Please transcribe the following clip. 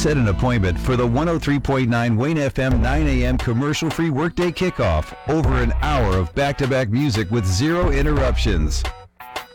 set an appointment for the 103.9 Wayne FM 9 a.m. commercial-free workday kickoff. Over an hour of back-to-back music with zero interruptions.